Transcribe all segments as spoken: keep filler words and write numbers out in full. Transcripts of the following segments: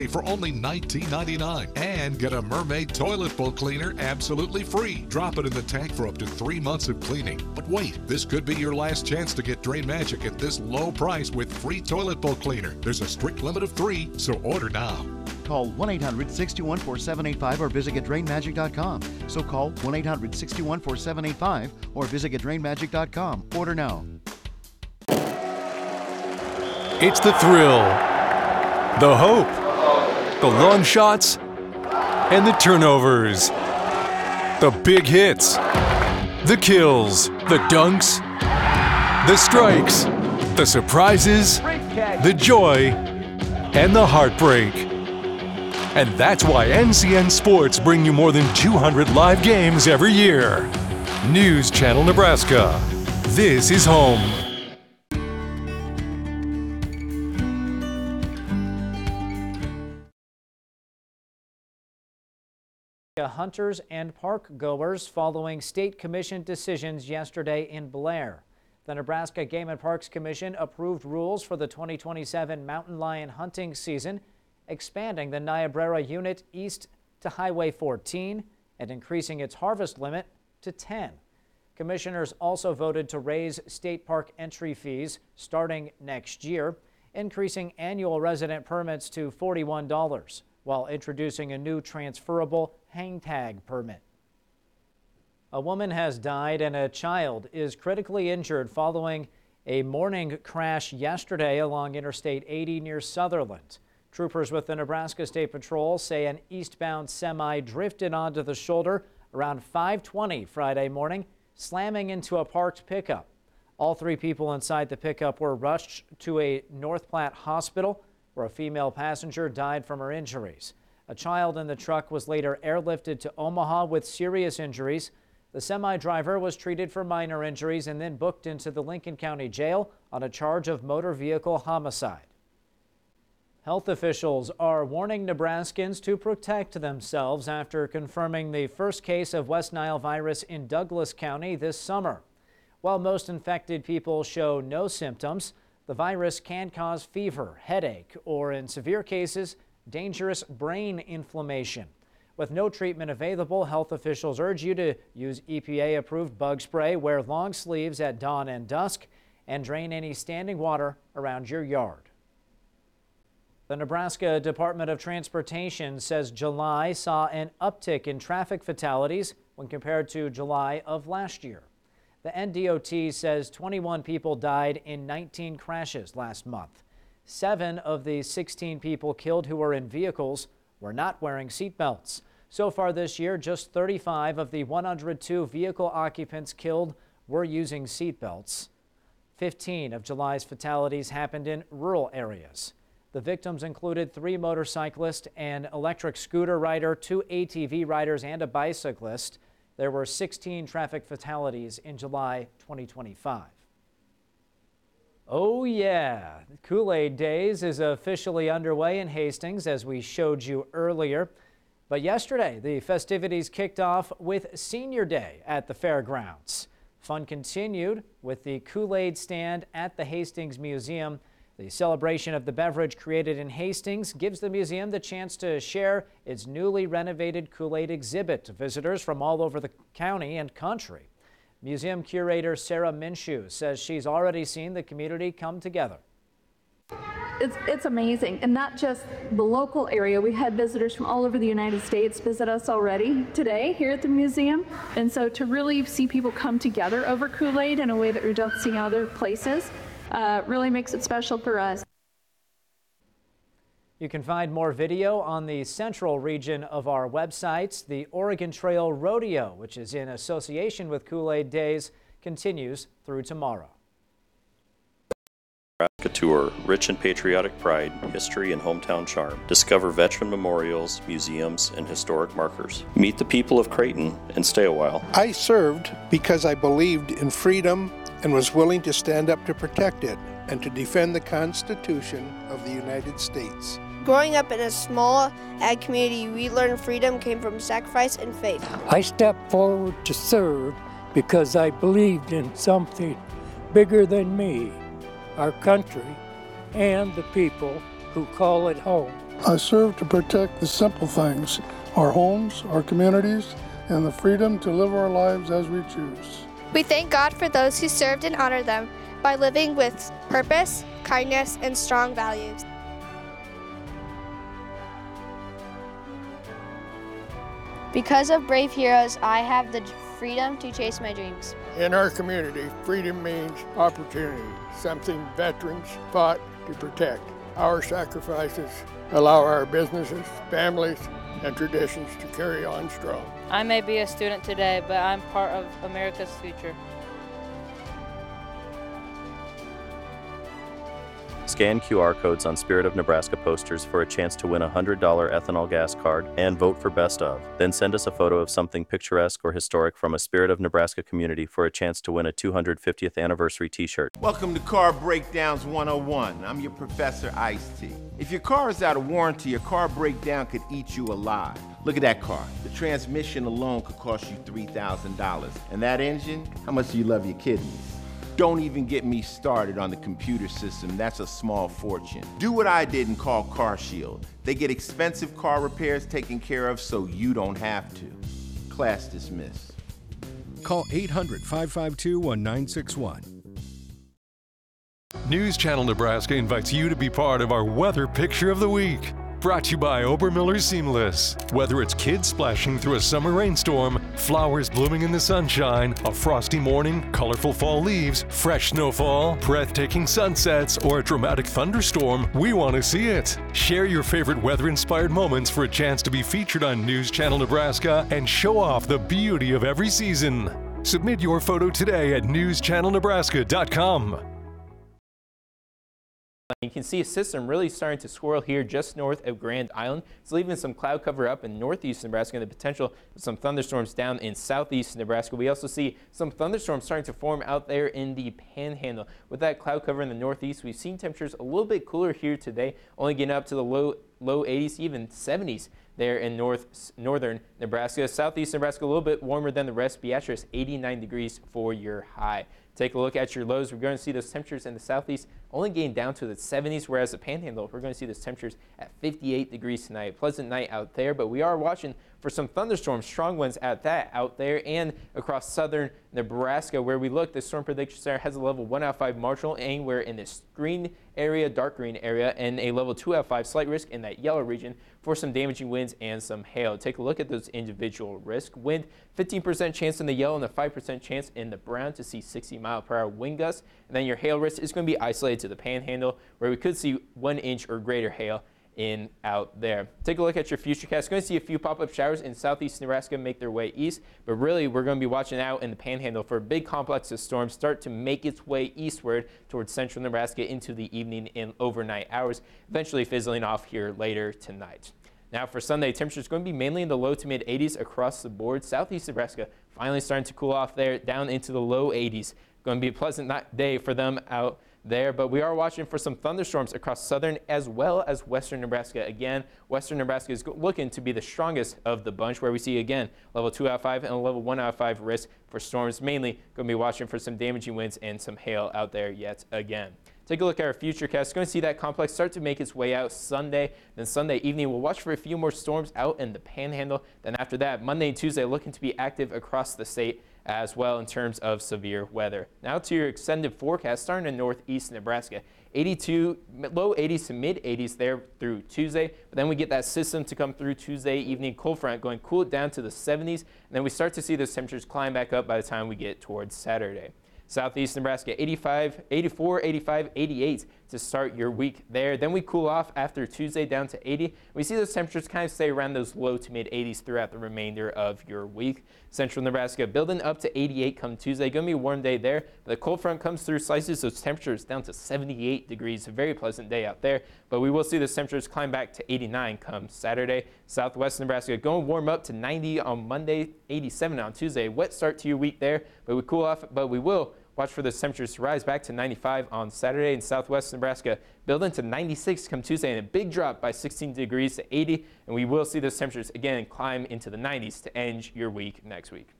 for only nineteen ninety-nine dollars and get a Mermaid toilet bowl cleaner absolutely free. Drop it in the tank for up to three months of cleaning. But wait, this could be your last chance to get Drain Magic at this low price with free toilet bowl cleaner. There's a strict limit of three, so order now. Call one eight hundred, six two one, four seven eight five or visit get drain magic dot com. So call one eight hundred, six two one, four seven eight five or visit get drain magic dot com. Order now. It's the thrill, the hope, the long shots, and the turnovers. The big hits, the kills, the dunks, the strikes, the surprises, the joy, and the heartbreak. And that's why N C N Sports bring you more than two hundred live games every year. News Channel Nebraska. This is home. Hunters and park goers following state commission decisions yesterday in Blair. The Nebraska Game and Parks Commission approved rules for the twenty twenty-seven mountain lion hunting season, expanding the Niobrara unit east to Highway fourteen and increasing its harvest limit to ten. Commissioners also voted to raise state park entry fees starting next year, increasing annual resident permits to forty-one dollars, while introducing a new transferable hang tag permit. A woman has died and a child is critically injured following a morning crash yesterday along Interstate eighty near Sutherland. Troopers with the Nebraska State Patrol say an eastbound semi drifted onto the shoulder around five twenty Friday morning, slamming into a parked pickup. All three people inside the pickup were rushed to a North Platte hospital, where a female passenger died from her injuries. A child in the truck was later airlifted to Omaha with serious injuries. The semi-driver was treated for minor injuries and then booked into the Lincoln County Jail on a charge of motor vehicle homicide. Health officials are warning Nebraskans to protect themselves after confirming the first case of West Nile virus in Douglas County this summer. While most infected people show no symptoms, the virus can cause fever, headache, or in severe cases, dangerous brain inflammation. With no treatment available, health officials urge you to use E P A-approved bug spray, wear long sleeves at dawn and dusk, and drain any standing water around your yard. The Nebraska Department of Transportation says July saw an uptick in traffic fatalities when compared to July of last year. The N D O T says twenty-one people died in nineteen crashes last month. Seven of the sixteen people killed who were in vehicles were not wearing seatbelts. So far this year, just thirty-five of the one hundred two vehicle occupants killed were using seatbelts. fifteen of July's fatalities happened in rural areas. The victims included three motorcyclists, an electric scooter rider, two A T V riders, and a bicyclist. There were sixteen traffic fatalities in July twenty twenty-five. Oh yeah, Kool-Aid Days is officially underway in Hastings, as we showed you earlier. But yesterday, the festivities kicked off with Senior Day at the fairgrounds. Fun continued with the Kool-Aid stand at the Hastings Museum. The celebration of the beverage created in Hastings gives the museum the chance to share its newly renovated Kool-Aid exhibit to visitors from all over the county and country. Museum curator Sarah Minshew says she's already seen the community come together. It's, it's amazing, and not just the local area. We had visitors from all over the United States visit us already today here at the museum, and so to really see people come together over Kool-Aid in a way that we don't see other places uh, really makes it special for us. You can find more video on the central region of our websites. The Oregon Trail Rodeo, which is in association with Kool-Aid Days, continues through tomorrow. Nebraska Tour, rich in patriotic pride, history, and hometown charm. Discover veteran memorials, museums, and historic markers. Meet the people of Creighton and stay a while. I served because I believed in freedom and was willing to stand up to protect it and to defend the Constitution of the United States. Growing up in a small ag community, we learned freedom came from sacrifice and faith. I stepped forward to serve because I believed in something bigger than me, our country, and the people who call it home. I serve to protect the simple things, our homes, our communities, and the freedom to live our lives as we choose. We thank God for those who served and honor them by living with purpose, kindness, and strong values. Because of brave heroes, I have the freedom to chase my dreams. In our community, freedom means opportunity, something veterans fought to protect. Our sacrifices allow our businesses, families, and traditions to carry on strong. I may be a student today, but I'm part of America's future. Scan Q R codes on Spirit of Nebraska posters for a chance to win a one hundred dollar ethanol gas card and vote for Best Of. Then send us a photo of something picturesque or historic from a Spirit of Nebraska community for a chance to win a two hundred fiftieth anniversary t-shirt. Welcome to Car Breakdowns one oh one. I'm your Professor Ice-T. If your car is out of warranty, a car breakdown could eat you alive. Look at that car. The transmission alone could cost you three thousand dollars. And that engine, how much do you love your kidneys? Don't even get me started on the computer system. That's a small fortune. Do what I did and call CarShield. They get expensive car repairs taken care of so you don't have to. Class dismissed. Call eight hundred, five five two, one nine six one. News Channel Nebraska invites you to be part of our Weather Picture of the Week. Brought to you by Obermiller Seamless. Whether it's kids splashing through a summer rainstorm, flowers blooming in the sunshine, a frosty morning, colorful fall leaves, fresh snowfall, breathtaking sunsets, or a dramatic thunderstorm, we want to see it. Share your favorite weather-inspired moments for a chance to be featured on News Channel Nebraska and show off the beauty of every season. Submit your photo today at news channel nebraska dot com. You can see a system really starting to swirl here just north of Grand Island. It's leaving some cloud cover up in northeast Nebraska and the potential of some thunderstorms down in southeast Nebraska. We also see some thunderstorms starting to form out there in the Panhandle. With that cloud cover in the northeast, we've seen temperatures a little bit cooler here today, only getting up to the low low eighties, even seventies there in north northern Nebraska. Southeast Nebraska a little bit warmer than the rest. Beatrice eighty-nine degrees for your high. Take a look at your lows. We're going to see those temperatures in the southeast only getting down to the seventies, whereas the Panhandle, we're going to see those temperatures at fifty-eight degrees tonight. Pleasant night out there, but we are watching for some thunderstorms, strong winds at that out there and across southern Nebraska. Where we look, the Storm Prediction Center has a level one out of five marginal anywhere in this green area, dark green area, and a level two out of five slight risk in that yellow region for some damaging winds and some hail. Take a look at those individual risk. Wind, fifteen percent chance in the yellow and a five percent chance in the brown to see sixty mile per hour wind gusts. And then your hail risk is going to be isolated to the Panhandle, where we could see one inch or greater hail in out there. Take a look at your futurecast. Going to see a few pop-up showers in southeast Nebraska make their way east, but really we're going to be watching out in the Panhandle for a big complex of storms start to make its way eastward towards central Nebraska into the evening and overnight hours, eventually fizzling off here later tonight. Now for Sunday, temperatures going to be mainly in the low to mid eighties across the board. Southeast Nebraska finally starting to cool off there down into the low eighties. Going to be a pleasant night, day for them out there, but we are watching for some thunderstorms across southern as well as western Nebraska. Again, western Nebraska is looking to be the strongest of the bunch, where we see again level two out of five and a level one out of five risk for storms. Mainly going to be watching for some damaging winds and some hail out there yet again. Take a look at our futurecast. Going to see that complex start to make its way out Sunday. Then Sunday evening, we'll watch for a few more storms out in the Panhandle. Then after that, Monday and Tuesday looking to be active across the state as well in terms of severe weather. Now to your extended forecast, starting in northeast Nebraska. eighty-two, low eighties to mid eighties there through Tuesday, but then we get that system to come through Tuesday evening, cold front going cool it down to the seventies, and then we start to see those temperatures climb back up by the time we get towards Saturday. Southeast Nebraska, eighty-five, eighty-four, eighty-five, eighty-eight to start your week there. Then we cool off after Tuesday down to eighty. We see those temperatures kind of stay around those low to mid eighties throughout the remainder of your week. Central Nebraska building up to eighty-eight come Tuesday. Going to be a warm day there. But the cold front comes through, slices those temperatures down to seventy-eight degrees. A very pleasant day out there. But we will see those temperatures climb back to eighty-nine come Saturday. Southwest Nebraska going to warm up to ninety on Monday, eighty-seven on Tuesday. Wet start to your week there, but we cool off. But we will watch for those temperatures to rise back to ninety-five on Saturday. In southwest Nebraska, building to ninety-six come Tuesday, and a big drop by sixteen degrees to eighty. And we will see those temperatures again climb into the nineties to end your week next week.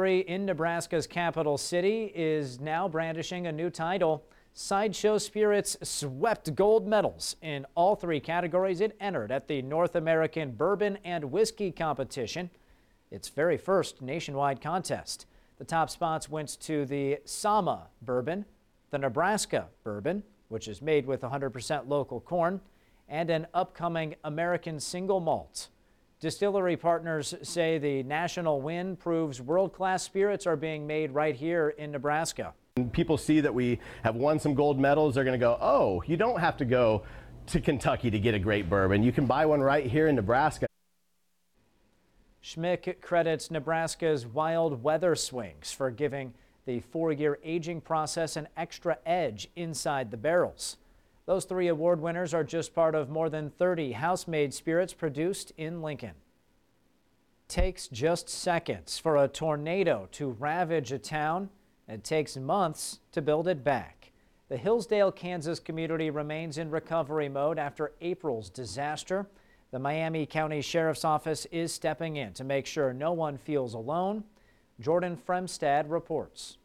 Distillery in Nebraska's capital city is now brandishing a new title. Sideshow Spirits swept gold medals in all three categories it entered at the North American Bourbon and Whiskey Competition, its very first nationwide contest. The top spots went to the Sama Bourbon, the Nebraska Bourbon, which is made with one hundred percent local corn, and an upcoming American single malt. Distillery partners say the national win proves world-class spirits are being made right here in Nebraska. When people see that we have won some gold medals, they're going to go, oh, you don't have to go to Kentucky to get a great bourbon. You can buy one right here in Nebraska. Schmick credits Nebraska's wild weather swings for giving the four-year aging process an extra edge inside the barrels. Those three award winners are just part of more than thirty house-made spirits produced in Lincoln. Takes just seconds for a tornado to ravage a town. It takes months to build it back. The Hillsdale, Kansas community remains in recovery mode after April's disaster. The Miami County Sheriff's Office is stepping in to make sure no one feels alone. Jordan Fremstad reports.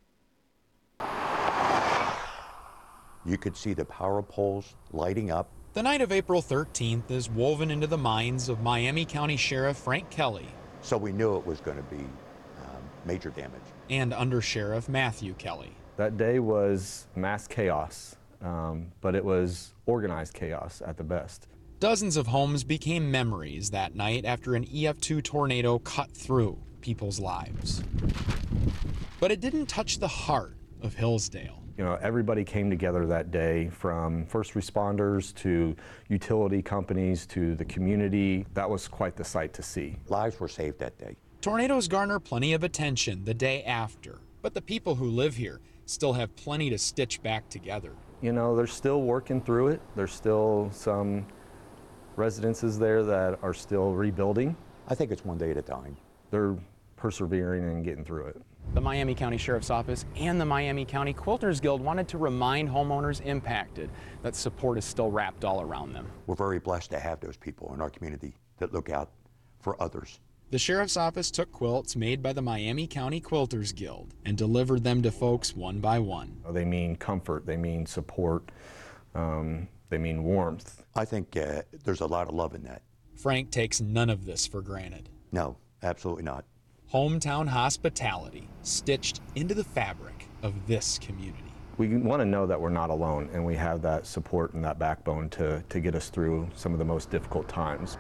You could see the power poles lighting up. The night of April thirteenth is woven into the minds of Miami County Sheriff Frank Kelly. So we knew it was going to be um, major damage. And Under Sheriff Matthew Kelly. That day was mass chaos, um, but it was organized chaos at the best. Dozens of homes became memories that night after an E F two tornado cut through people's lives. But it didn't touch the heart of Hillsdale. You know, everybody came together that day, from first responders to utility companies to the community. That was quite the sight to see. Lives were saved that day. Tornadoes garner plenty of attention the day after, but the people who live here still have plenty to stitch back together. You know, they're still working through it. There's still some residences there that are still rebuilding. I think it's one day at a time. They're persevering and getting through it. The Miami County Sheriff's Office and the Miami County Quilters Guild wanted to remind homeowners impacted that support is still wrapped all around them. We're very blessed to have those people in our community that look out for others. The Sheriff's Office took quilts made by the Miami County Quilters Guild and delivered them to folks one by one. They mean comfort, they mean support, um, they mean warmth. I think uh, there's a lot of love in that. Frank takes none of this for granted. No, absolutely not. Hometown hospitality stitched into the fabric of this community. We want to know that we're not alone and we have that support and that backbone to, to get us through some of the most difficult times.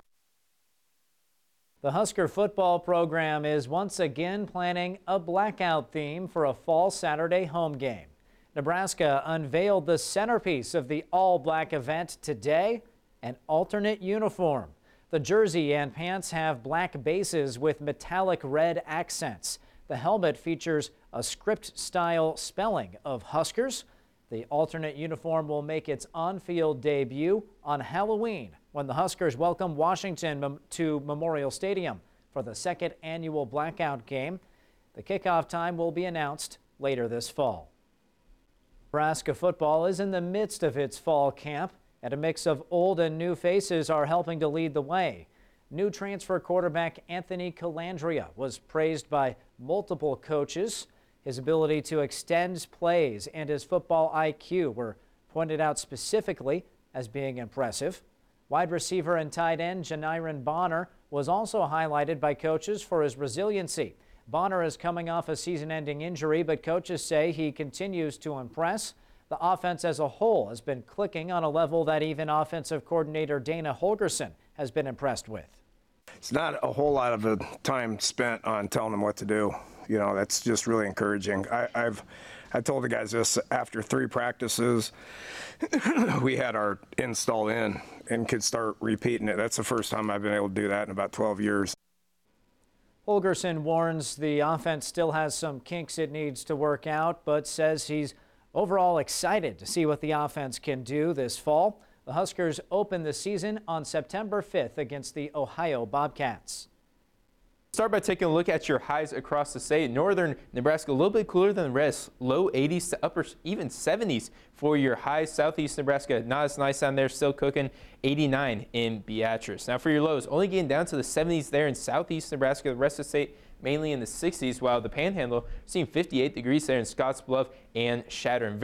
The Husker football program is once again planning a blackout theme for a fall Saturday home game. Nebraska unveiled the centerpiece of the all-black event today, an alternate uniform. The jersey and pants have black bases with metallic red accents. The helmet features a script-style spelling of Huskers. The alternate uniform will make its on-field debut on Halloween when the Huskers welcome Washington to Memorial Stadium for the second annual blackout game. The kickoff time will be announced later this fall. Nebraska football is in the midst of its fall camp, and a mix of old and new faces are helping to lead the way. New transfer quarterback Anthony Calandria was praised by multiple coaches. His ability to extend plays and his football I Q were pointed out specifically as being impressive. Wide receiver and tight end Janiran Bonner was also highlighted by coaches for his resiliency. Bonner is coming off a season-ending injury, but coaches say he continues to impress. The offense as a whole has been clicking on a level that even offensive coordinator Dana Holgerson has been impressed with. It's not a whole lot of time spent on telling them what to do. You know, that's just really encouraging. I, I've I told the guys this after three practices. We had our install in and could start repeating it. That's the first time I've been able to do that in about twelve years. Holgerson warns the offense still has some kinks it needs to work out, but says he's overall excited to see what the offense can do this fall. The Huskers open the season on September fifth against the Ohio Bobcats. Start by taking a look at your highs across the state. Northern Nebraska a little bit cooler than the rest. Low eighties to upper even seventies for your highs. Southeast Nebraska not as nice down there, still cooking. eighty-nine in Beatrice. Now for your lows, only getting down to the seventies there in southeast Nebraska. The rest of the state mainly in the sixties, while the Panhandle seeing fifty-eight degrees there in Scottsbluff and Chadron.